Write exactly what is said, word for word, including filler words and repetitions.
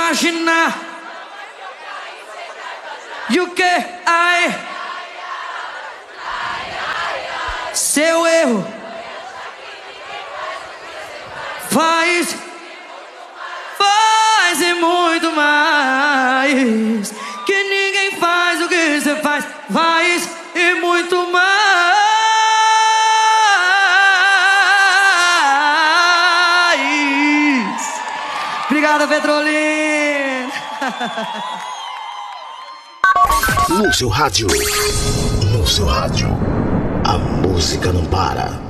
imaginar. E o que? Ai, seu erro faz, faz e muito mais. Que ninguém faz o que você faz, faz e muito mais. Obrigado, Petrolina. No seu rádio, no seu rádio, a música não para.